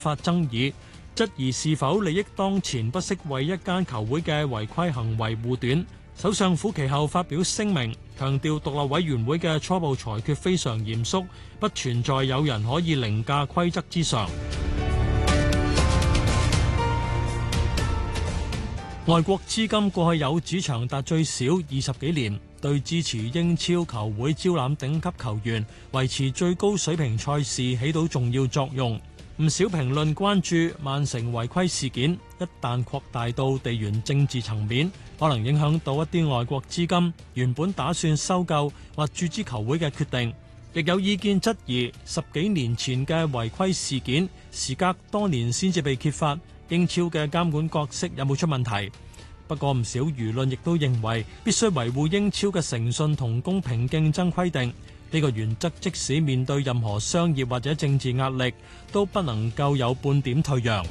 發爭議，質疑是否利益當前不惜為一間球會嘅違規行為護短。首相府其後發表聲明，強調獨立委員會嘅初步裁決非常嚴肅，不存在有人可以凌駕規則之上。外國資金過去有指長達最少20幾年，對支持英超球會招攬頂級球員、維持最高水平賽事起到重要作用。唔少評論關注曼城違規事件，一旦擴大到地緣政治層面，可能影響到一啲外國資金原本打算收購或注資球會嘅決定。亦有意見質疑10幾年前嘅違規事件，時隔多年先至被揭發，英超嘅監管角色有冇出問題？不過唔少輿論亦都認為必須維護英超嘅誠信同公平競爭規定，呢個原則即使面對任何商業或者政治壓力，都不能夠有半點退讓。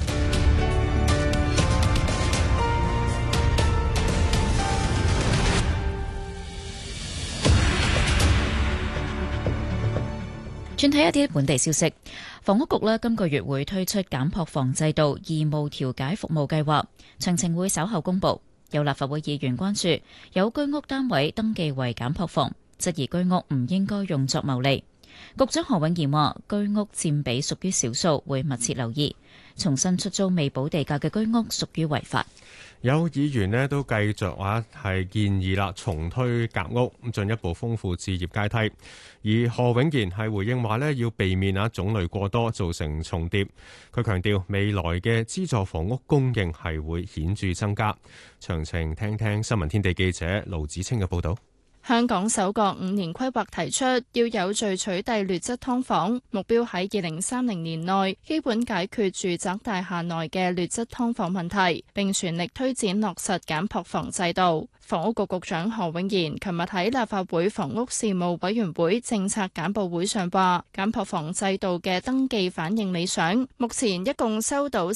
轉睇一啲本地消息，房屋局今個月會推出減撲房制度義務調解服務計劃，詳情會稍後公佈。有立法會議員關注有居屋單位登記為減撲房，質疑居屋唔應該用作牟利。局長何永賢話：居屋佔比屬於少數，會密切留意。重新出租未補地價嘅居屋屬於違法。 有議員都繼續係建議重推夾屋，進一步豐富置業階梯。而何永賢係回應話要避免種類過多造成重疊。佢強調未來嘅資助房屋供應係會顯著增加。詳情聽聽新聞天地記者盧子清嘅報導。 香港首個5年規劃提出要有序取締劣質劏房，目標喺2030年內基本解決住宅大廈內嘅劣質劏房問題，並全力推展落實減撲房制度。房屋局局長何永賢琴日喺立法會房屋事務委員會政策簡報會上話，減撲房制度嘅登記反應理想，目前一共收到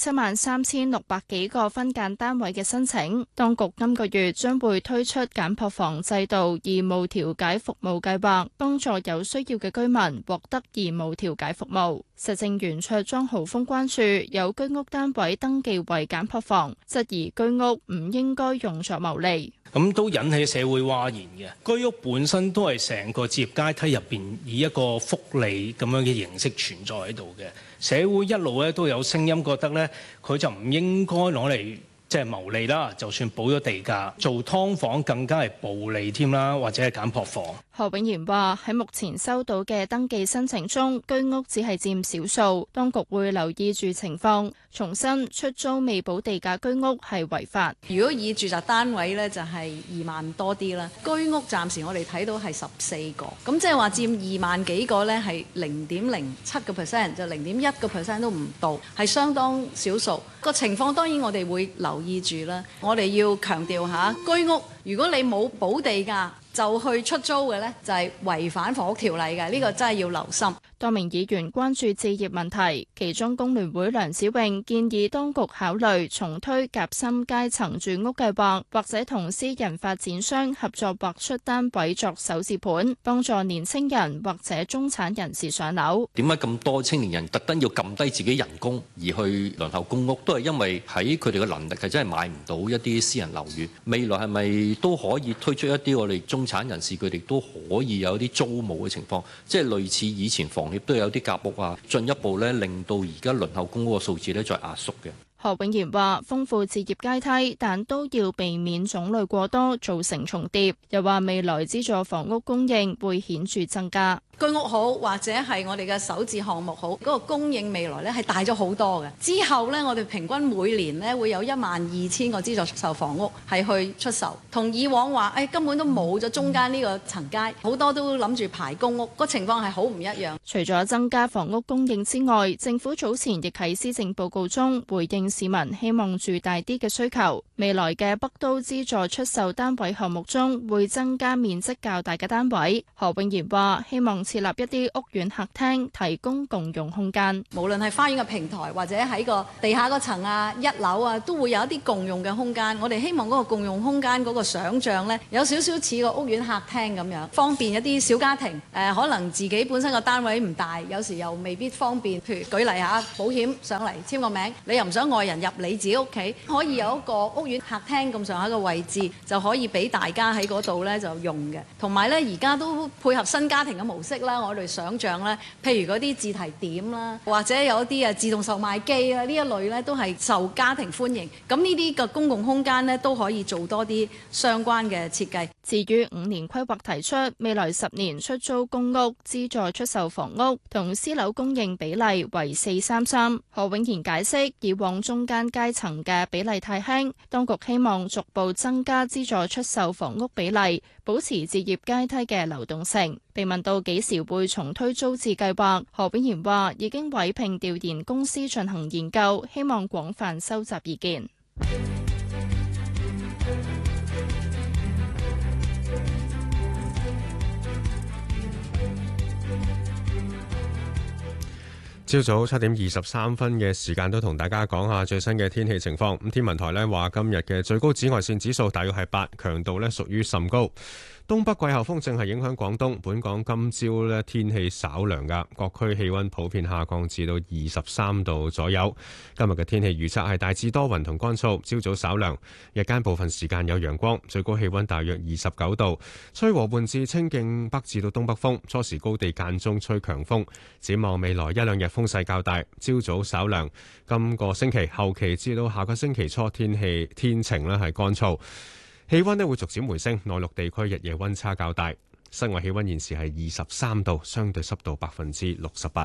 73600幾個分間單位嘅申請。當局今個月將會推出減撲房制度義務調解服務計劃，幫助有需要嘅居民獲得義務調解服務。實政圓桌莊豪峰關注有居屋單位登記為減撲房，質疑居屋唔應該用作牟利。 咁都引起社會譁然嘅。居屋本身都係成個置業階梯入邊以一個福利咁樣嘅形式存在喺度嘅。社會一路咧都有聲音覺得咧，佢就唔應該攞嚟即係牟利啦。就算補咗地價，做劏房更加係暴利添啦，或者係減撲房。 何永賢話：喺目前收到嘅登記申請中，居屋只係佔少數，當局會留意住情況。重申出租未補地價居屋係違法。 如果以住宅單位呢，就係2萬多啲啦，居屋暫時我哋睇到係14個，咁即係話佔2萬幾個呢，係0.07%，就0.1%都唔到，係相當少數。個情況當然我哋會留意住啦。我哋要強調下，居屋如果你冇補地價就去出租嘅呢，就係違反房屋條例嘅，呢個真係要留心。 多名議員關注置業問題，其中工聯會梁子穎建議當局考慮重推夾心階層住屋計劃，或者同私人發展商合作劃出單位作首置盤，幫助年青人或者中產人士上樓。 點解咁多青年人特登要撳低自己人工而去輪候公屋？都係因為喺佢哋嘅能力係真係買唔到一啲私人樓宇。未來係咪都可以推出一啲我哋中產人士佢哋都可以有啲租務嘅情況，即係類似以前房協都有啲夾屋啊，進一步咧令到而家輪候公屋嘅數字咧再壓縮嘅。 何永賢話：豐富置業階梯，但都要避免種類過多造成重疊。又話未來資助房屋供應會顯著增加。 居屋好，或者係我哋嘅首置項目好，嗰個供應未來咧係大咗好多嘅。之後咧，我哋平均每年咧會有12000個資助出售房屋係去出售，同以往話根本都冇咗中間呢個層階，好多都諗住排公屋，個情況係好唔一樣。 除咗增加房屋供應之外，政府早前亦喺施政報告中回應市民希望住大啲嘅需求。未來嘅北都資助出售單位項目中會增加面積較大嘅單位。何永賢話：希望設立一啲屋苑客廳，提供共用空間。 無論係花園嘅平台或者喺個地下嗰層啊、一樓啊，都會有一啲共用嘅空間。我哋希望嗰個共用空間嗰個想像呢，有少少似個屋苑客廳咁樣，方便一啲小家庭。可能自己本身個單位唔大，有時又未必方便。譬如舉例下，保險上嚟簽個名，你又唔想外人入你自己屋企，可以有一個屋苑客廳咁上下嘅位置，就可以俾大家喺嗰度呢就用嘅。同埋呢，而家都配合新家庭嘅模式啦，我哋想像呢，譬如嗰啲自提點啦，或者有啲自動售賣機啊，呢一類呢都係受家庭歡迎。咁呢啲嘅公共空間呢，都可以做多啲相關嘅設計。 至於5年規劃提出未來10年出租公屋、資助出售房屋同私樓供應比例為4:33。何永賢解釋，以往中間階層嘅比例太輕，當局希望逐步增加資助出售房屋比例，保持置業階梯嘅流動性。被問到幾時會重推租置計劃，何永賢話已經委聘調研公司進行研究，希望廣泛收集意見。 朝早7:23嘅時間都同大家講下最新嘅天氣情況。咁天文台呢話今日嘅最高紫外線指數大約係8，強度呢屬於甚高。東北季候風正係影響廣東，本港今朝呢天氣稍涼㗎，各區氣溫普遍下降至到23度左右。今日嘅天氣預測係大致多雲同乾燥，朝早稍涼，日間部分時間有陽光，最高氣溫大約29度，吹和緩至清勁北至到東北風，初時高地間中吹強風。展望未來1、2日風勢較大，朝早稍涼。今個星期後期至到下個星期初天晴呢係乾燥。氣溫呢會逐漸回升，內陸地區日夜溫差較大。室外氣溫現時係23度，相對濕度68%。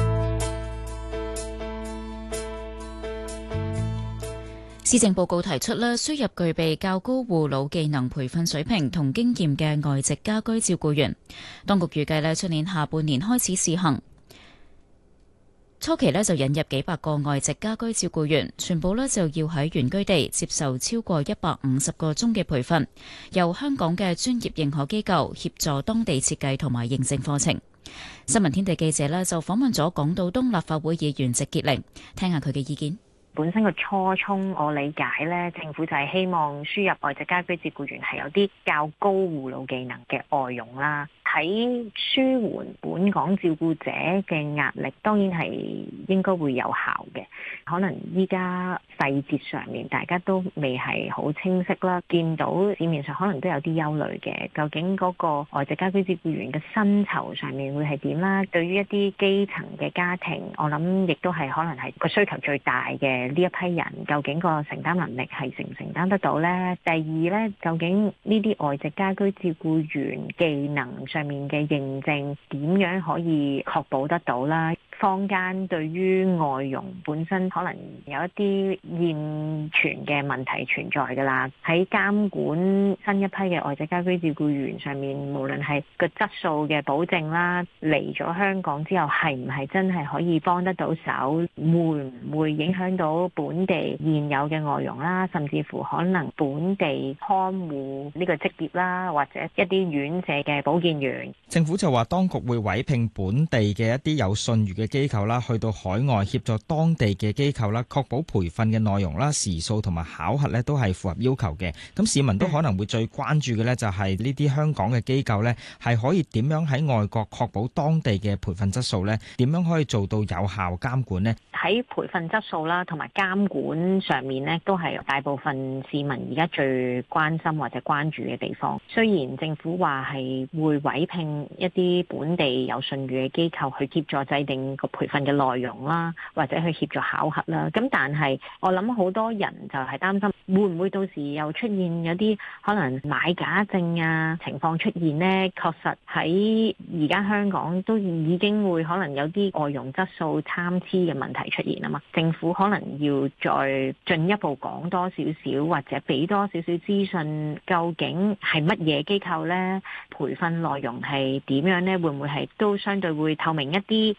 施政報告提出咧，輸入具備較高護老技能培訓水平同經驗嘅外籍家居照顧員。當局預計咧，出年下半年開始試行。初期就引入幾百個外籍家居照顧員，全部就要喺原居地接受超過150個鐘嘅培訓，由香港嘅專業認可機構協助當地設計同埋認證課程。新聞天地記者就訪問咗港島東立法會議員席潔玲，聽下佢嘅意見。 本身個初衷，我理解咧，政府就係希望輸入外籍家居照顧員係有啲較高護老技能嘅外傭啦。喺舒緩本港照顧者嘅壓力，當然係應該會有效嘅。可能依家細節上面大家都未係好清晰啦，見到市面上可能都有啲憂慮嘅。究竟嗰個外籍家居照顧員嘅薪酬上面會係點啦？對於一啲基層嘅家庭，我諗亦都係可能係個需求最大嘅呢一批人，究竟個承擔能力係承唔承擔得到呢？第二呢，究竟呢啲外籍家居照顧員技能上面嘅認證點樣可以確保得到啦？坊間對於外傭本身可能有一啲現存嘅問題存在㗎啦，喺監管新一批嘅外籍家居照顧員上面，無論係個質素嘅保證啦，嚟咗香港之後係唔係真係可以幫得到手，會唔會影響到本地現有嘅外傭啦，甚至乎可能本地看護呢個職業啦，或者一啲院舍嘅保健員。 政府就話當局會委聘本地嘅一啲有信譽嘅機構啦，去到海外協助當地嘅機構啦，確保培訓嘅內容啦、時數同埋考核咧都係符合要求嘅。咁市民都可能會最關注嘅咧，就係呢啲香港嘅機構咧，係可以點樣喺外國確保當地嘅培訓質素咧？點樣可以做到有效監管呢？ 喺培訓質素啦，同埋監管上面呢，都係大部分市民而家最關心或者關注嘅地方。雖然政府話係會委聘一啲本地有信譽嘅機構去協助制定個培訓嘅內容啦，或者去協助考核啦，咁但係我諗好多人就係擔心會唔會到時又出現有啲可能買假證啊情況出現呢？確實喺而家香港都已經會可能有啲外傭質素參差嘅問題出現啊嘛，政府可能要再進一步講多少少，或者俾多少少資訊，究竟係乜嘢機構呢？培訓內容係點樣呢？會唔會係都相對會透明一啲，同埋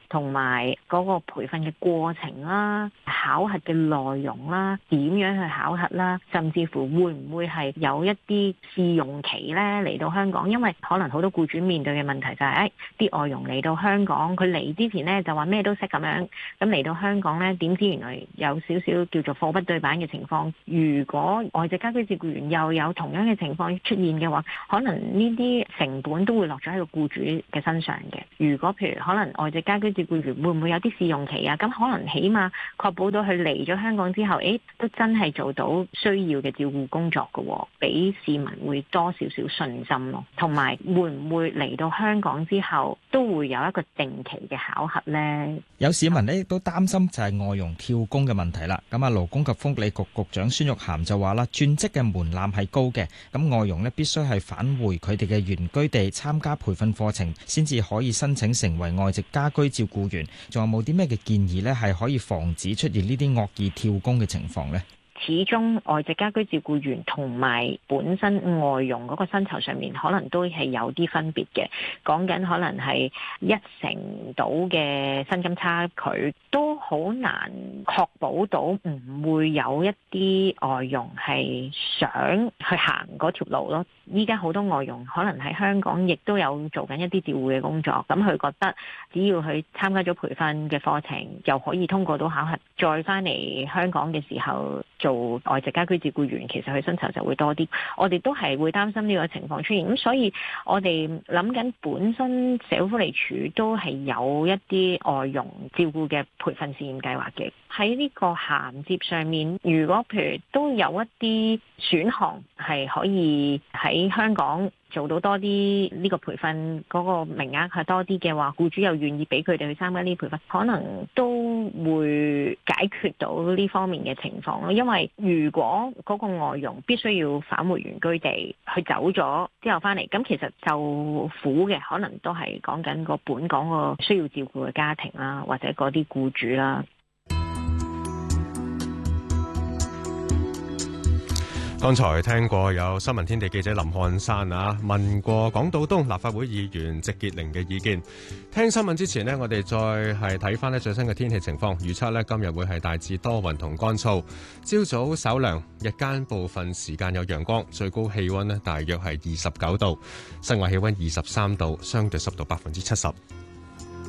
埋嗰個培訓嘅過程啦、考核嘅內容啦、點樣去考核啦，甚至乎會唔會係有一啲試用期咧嚟到香港？因為可能好多僱主面對嘅問題就係啲外傭嚟到香港，佢嚟之前咧就話咩都識咁樣，咁嚟到香港咧點知原來有少少叫做貨不對版嘅情況。如果外籍家居照顧員又有同樣嘅情況出現嘅話，可能呢啲成本都會落咗喺個僱主嘅身上嘅。如果譬如可能外籍家居照顧員會唔會有啲試用期啊？咁可能起碼確保到佢嚟咗香港之後，都真係做到需要嘅照顧工作嘅，俾市民會多少少信心咯。同埋會唔會嚟到香港之後都會有一個定期嘅考核呢？ 有市民呢都擔心就係外傭跳工嘅問題啦。咁啊，勞工及福利局局長孫玉菡就話啦，轉職嘅門檻係高嘅，咁外傭呢必須係返回佢哋嘅原居地參加培訓課程，先至可以申請成為外籍家居照顧員。仲有冇啲咩嘅建議呢？係可以防止出現呢啲惡意跳工嘅情況呢？ 始終外籍家居照顧員同埋本身外傭嗰個薪酬上面，可能都係有啲分別嘅。講緊可能係1成到嘅薪金差距，都好難確保到唔會有一啲外傭係想去行嗰條路咯。依家好多外傭可能喺香港亦都有做緊一啲照顧嘅工作，咁佢覺得只要佢參加咗培訓嘅課程，又可以通過到考核，再翻嚟香港嘅時候做外籍家居照顧員，其實佢薪酬就會多啲。我哋都係會擔心呢個情況出現，咁所以我哋諗緊本身社會福利署都係有一啲外傭照顧嘅培訓試驗計劃嘅。喺呢個銜接上面，如果譬如都有一啲選項係可以喺香港做到多啲呢個培訓嗰個名額係多啲嘅話，僱主又願意俾佢哋去參加呢啲培訓，可能都會解決到呢方面嘅情況咯。因為如果嗰個外傭必須要返回原居地，佢走咗之後翻嚟，咁其實就苦嘅，可能都係講緊個本港個需要照顧嘅家庭啦，或者嗰啲僱主啦。 剛才聽過有新聞天地記者林漢山問過港島東立法會議員席潔玲嘅意見。聽新聞之前呢，我哋再係睇翻最新嘅天氣情況。預測呢，今日會係大致多雲同乾燥，朝早稍涼，日間部分時間有陽光，最高氣溫呢大約係29度，室外氣溫23度，相對濕度70%。